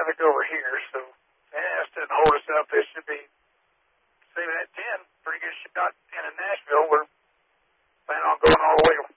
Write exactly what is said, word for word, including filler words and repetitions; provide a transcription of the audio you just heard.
traffic over here, so yeah, this doesn't hold us up. This should be saving at ten. Pretty good shot. And in Nashville, we're planning on going all the way